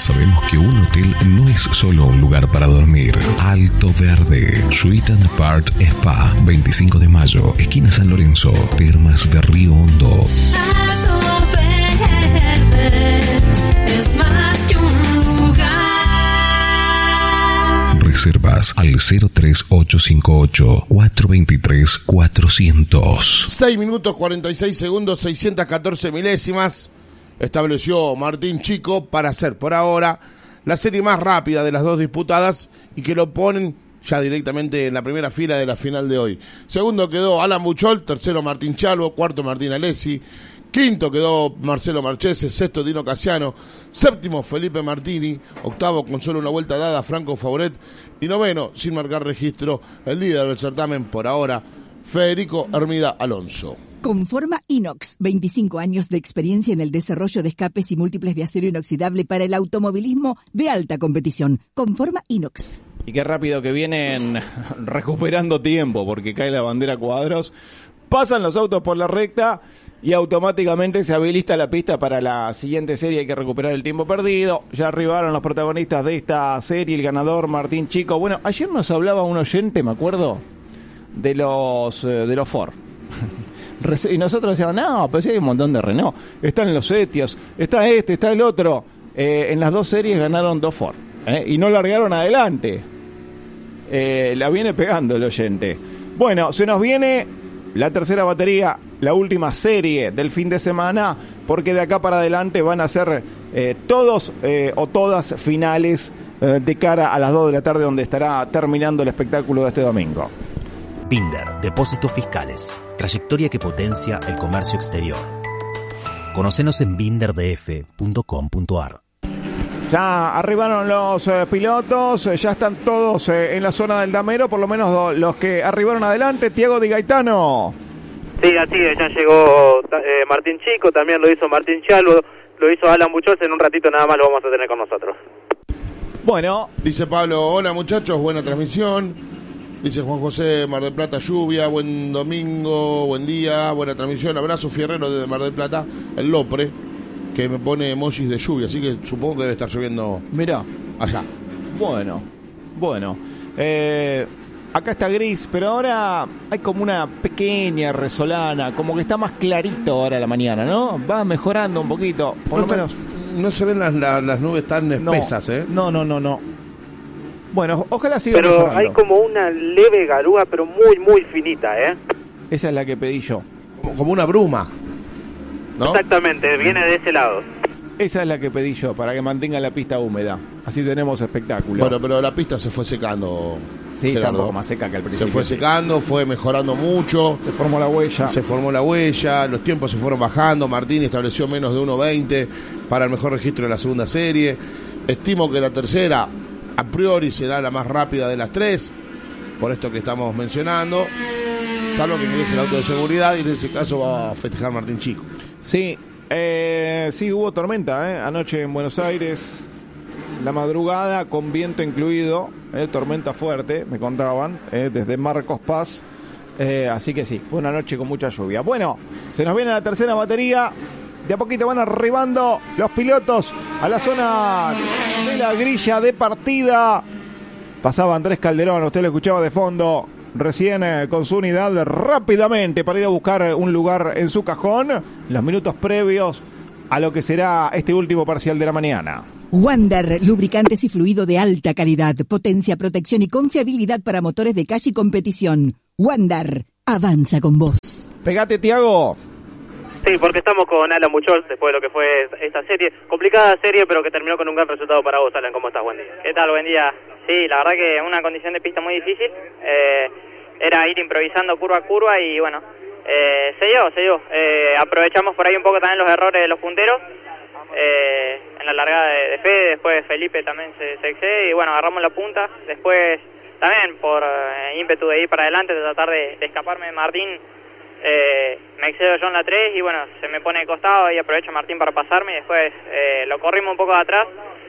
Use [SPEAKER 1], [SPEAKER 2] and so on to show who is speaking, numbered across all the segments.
[SPEAKER 1] Sabemos que un hotel no es solo un lugar para dormir. Alto Verde, Suite and Apart Spa, 25 de mayo, esquina San Lorenzo, Termas de Río Hondo.
[SPEAKER 2] Alto Verde es más que un lugar.
[SPEAKER 1] Reservas al 03858-423-400.
[SPEAKER 3] 6 minutos 46 segundos, 614 milésimas. Estableció Martín Chico para hacer por ahora la serie más rápida de las dos disputadas y que lo ponen ya directamente en la primera fila de la final de hoy. Segundo quedó Alan Buchol, tercero Martín Chalvo, cuarto Martín Alessi, quinto quedó Marcelo Marchese, sexto Dino Casiano, séptimo Felipe Martini, octavo con solo una vuelta dada Franco Favoret y noveno, sin marcar registro, el líder del certamen por ahora, Federico Hermida Alonso.
[SPEAKER 4] Conforma Inox, 25 años de experiencia en el desarrollo de escapes y múltiples de acero inoxidable para el automovilismo de alta competición. Conforma Inox.
[SPEAKER 5] Y qué rápido que vienen recuperando tiempo, porque cae la bandera cuadros, pasan los autos por la recta y automáticamente se habilita la pista para la siguiente serie. Hay que recuperar el tiempo perdido. Ya arribaron los protagonistas de esta serie, el ganador Martín Chico. Bueno, ayer nos hablaba un oyente, me acuerdo, de los Ford. Y nosotros decíamos, no, pero sí hay un montón de Renault. Están los Etios, está este, está el otro. En las dos series ganaron dos Ford. Y no largaron adelante. La viene pegando el oyente. Bueno, se nos viene la tercera batería, la última serie del fin de semana, porque de acá para adelante van a ser todos o todas finales de cara a las 2 de la tarde, donde estará terminando el espectáculo de este domingo.
[SPEAKER 6] Binder, Depósitos Fiscales, trayectoria que potencia el comercio exterior. Conocenos en binderdf.com.ar.
[SPEAKER 5] Ya arribaron los pilotos, ya están todos en la zona del damero, por lo menos los que arribaron adelante. Tiago Di Gaetano.
[SPEAKER 7] Sí, así es, ya llegó Martín Chico, también lo hizo Martín Chalvo, lo hizo Alan Buchol, en un ratito nada más lo vamos a tener con nosotros.
[SPEAKER 5] Bueno.
[SPEAKER 3] Dice Pablo, hola muchachos, buena transmisión. Dice Juan José, Mar del Plata, lluvia, buen domingo, buen día, buena transmisión. Abrazo Fierrero desde Mar del Plata, el Lopre, que me pone emojis de lluvia, así que supongo que debe estar lloviendo.
[SPEAKER 5] Mirá.
[SPEAKER 3] Allá.
[SPEAKER 5] Bueno. Acá está gris, pero ahora hay como una pequeña resolana, como que está más clarito ahora la mañana, ¿no? Va mejorando un poquito, por lo menos.
[SPEAKER 3] No se ven las nubes tan espesas,
[SPEAKER 5] No. Bueno, ojalá siga
[SPEAKER 7] pero
[SPEAKER 5] mejorando.
[SPEAKER 7] Hay como una leve garúa, pero muy, muy finita,
[SPEAKER 5] Esa es la que pedí yo.
[SPEAKER 3] Como una bruma, ¿no?
[SPEAKER 7] Exactamente, viene de ese lado.
[SPEAKER 5] Esa es la que pedí yo, para que mantenga la pista húmeda. Así tenemos espectáculo.
[SPEAKER 3] Bueno, pero la pista se fue secando.
[SPEAKER 5] Sí, está un poco más seca que al principio.
[SPEAKER 3] Se fue secando, fue mejorando mucho.
[SPEAKER 5] Se formó la huella.
[SPEAKER 3] Los tiempos se fueron bajando. Martín estableció menos de 1.20 para el mejor registro de la segunda serie. Estimo que la tercera, a priori, será la más rápida de las tres, por esto que estamos mencionando. Salvo que ingrese el auto de seguridad y en ese caso va a festejar Martín Chico.
[SPEAKER 5] Sí, sí, hubo tormenta anoche en Buenos Aires, la madrugada con viento incluido, tormenta fuerte, me contaban, desde Marcos Paz, así que sí, fue una noche con mucha lluvia. Bueno, se nos viene la tercera batería, de a poquito van arribando los pilotos a la zona de la grilla de partida. Pasaba Andrés Calderón, usted lo escuchaba de fondo recién con su unidad rápidamente para ir a buscar un lugar en su cajón, los minutos previos a lo que será este último parcial de la mañana.
[SPEAKER 4] Wander, lubricantes y fluido de alta calidad, potencia, protección y confiabilidad para motores de calle y competición. Wander, avanza con vos.
[SPEAKER 5] Pegate, Tiago.
[SPEAKER 7] Sí, porque estamos con Alan Buchol después de lo que fue esta serie. Complicada serie, pero que terminó con un gran resultado para vos, Alan. ¿Cómo estás? Buen día.
[SPEAKER 8] ¿Qué tal? Buen día. Sí, la verdad que una condición de pista muy difícil. Era ir improvisando curva a curva y bueno, se dio. Aprovechamos por ahí un poco también los errores de los punteros. En la largada de Fede, después Felipe también se excede y bueno, agarramos la punta. Después también por ímpetu de ir para adelante, de tratar de escaparme de Martín. Me excedo yo en la 3 y bueno, se me pone de costado y aprovecho a Martín para pasarme y después lo corrimos un poco de atrás.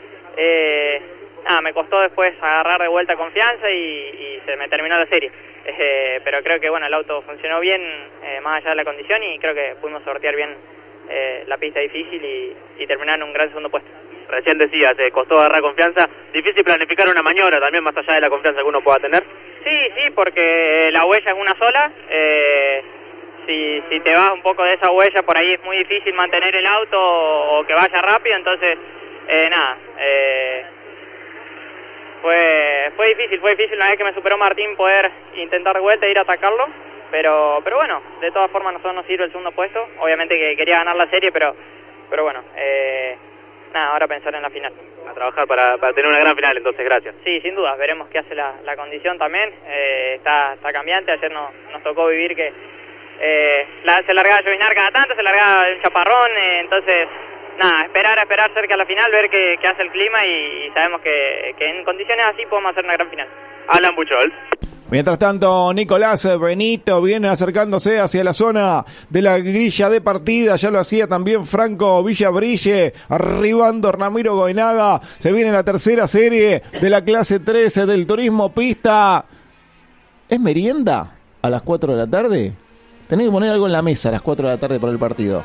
[SPEAKER 8] Me costó después agarrar de vuelta confianza y se me terminó la serie. Pero creo que bueno, el auto funcionó bien más allá de la condición y creo que pudimos sortear bien la pista difícil y terminar en un gran segundo puesto.
[SPEAKER 7] Recién decías, costó agarrar confianza. Difícil planificar una maniobra también, más allá de la confianza que uno pueda tener.
[SPEAKER 8] Sí, porque la huella es una sola. Si te vas un poco de esa huella, por ahí es muy difícil mantener el auto o que vaya rápido. Entonces, fue difícil una vez que me superó Martín poder intentar de vuelta e ir a atacarlo. Pero bueno, de todas formas nosotros nos sirve el segundo puesto. Obviamente que quería ganar la serie, pero bueno, ahora pensar en la final.
[SPEAKER 7] A trabajar para tener una gran final, entonces gracias.
[SPEAKER 8] Sí, sin duda, veremos qué hace la condición también. Está cambiante, ayer nos tocó vivir que se largaba a llovinar cada tanto, se largaba el chaparrón, entonces esperar cerca a la final, ver qué hace el clima y sabemos que en condiciones así podemos hacer una gran final.
[SPEAKER 7] Alan Buchholz.
[SPEAKER 5] Mientras tanto, Nicolás Benito viene acercándose hacia la zona de la grilla de partida. Ya lo hacía también Franco Villabrille, arribando Ramiro Goenaga. Se viene la tercera serie de la clase 13 del turismo pista. ¿Es merienda a las 4 de la tarde? Tenés que poner algo en la mesa a las 4 de la tarde para el partido.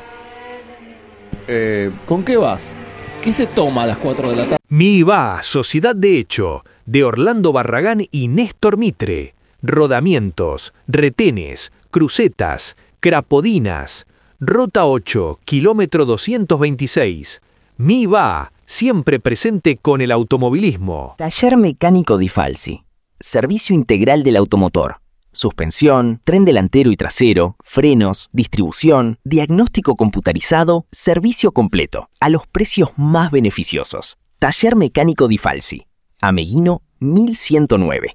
[SPEAKER 5] ¿Con qué vas? ¿Qué se toma a las 4 de la tarde?
[SPEAKER 9] MIVA, Sociedad de Hecho, de Orlando Barragán y Néstor Mitre. Rodamientos, retenes, crucetas, crapodinas. Rota 8, kilómetro 226. MIVA, siempre presente con el automovilismo.
[SPEAKER 10] Taller Mecánico Di Falsi. Servicio integral del automotor. Suspensión, tren delantero y trasero, frenos, distribución, diagnóstico computarizado, servicio completo, a los precios más beneficiosos. Taller Mecánico Di Falsi. Ameguino 1109.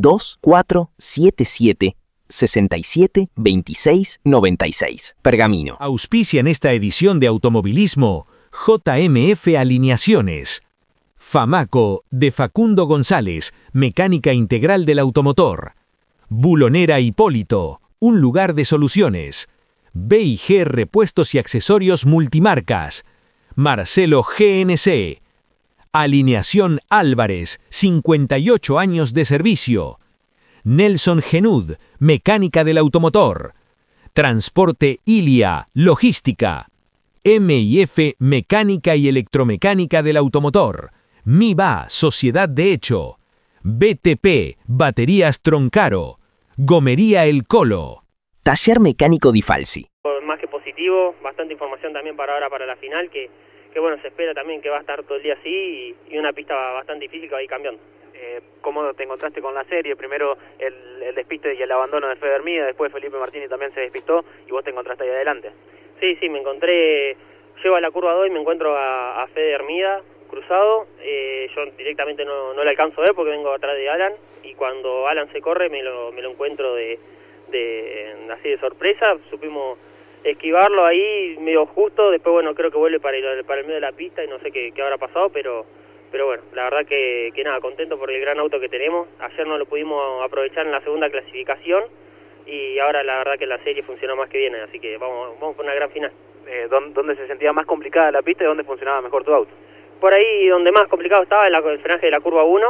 [SPEAKER 10] 2477 67 26 96. Pergamino.
[SPEAKER 9] Auspicia en esta edición de automovilismo JMF Alineaciones. Famaco de Facundo González, mecánica integral del automotor. Bulonera Hipólito, un lugar de soluciones. B&G Repuestos y Accesorios Multimarcas. Marcelo GNC. Alineación Álvarez, 58 años de servicio. Nelson Genud, mecánica del automotor. Transporte Ilia, logística. M&F, mecánica y electromecánica del automotor. MIVA, Sociedad de Hecho. BTP, baterías Troncaro. Gomería El Colo.
[SPEAKER 10] Taller Mecánico Di Falsi.
[SPEAKER 7] Más que positivo, bastante información también para ahora, para la final, que bueno, se espera también que va a estar todo el día así y una pista bastante difícil que va a ir cambiando. ¿Cómo te encontraste con la serie? Primero el despiste y el abandono de Fede Hermida, después Felipe Martínez también se despistó y vos te encontraste ahí adelante. Sí, me encontré, llego a la curva 2 y me encuentro a Fede Hermida cruzado. Yo directamente no le alcanzo a ver porque vengo atrás de Alan, y cuando Alan se corre me lo encuentro así de sorpresa. Supimos esquivarlo ahí medio justo, después bueno, creo que vuelve para el medio de la pista y no sé qué habrá pasado, pero bueno, la verdad que nada, contento por el gran auto que tenemos. Ayer no lo pudimos aprovechar en la segunda clasificación y ahora la verdad que la serie funcionó más que bien, así que vamos por una gran final. ¿Dónde se sentía más complicada la pista y dónde funcionaba mejor tu auto? Por ahí donde más complicado estaba el frenaje de la curva 1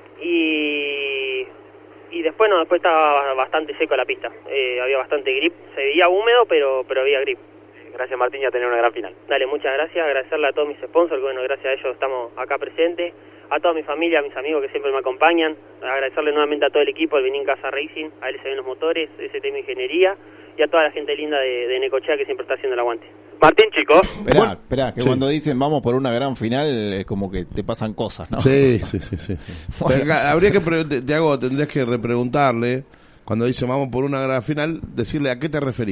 [SPEAKER 7] y después estaba bastante seco la pista, había bastante grip, se veía húmedo pero había grip. Gracias Martín, ya tener una gran final. Dale, muchas gracias, agradecerle a todos mis sponsors, que bueno, gracias a ellos estamos acá presentes, a toda mi familia, a mis amigos que siempre me acompañan, agradecerle nuevamente a todo el equipo, al Benín Casa Racing, a LCB Los Motores, STM Ingeniería y a toda la gente linda de Necochea que siempre está haciendo el aguante. Martín, chicos.
[SPEAKER 5] Esperá, que sí. Cuando dicen vamos por una gran final, es como que te pasan cosas, ¿no?
[SPEAKER 3] Sí. Bueno. Habría que, tendrías que repreguntarle, cuando dice vamos por una gran final, decirle a qué te referís.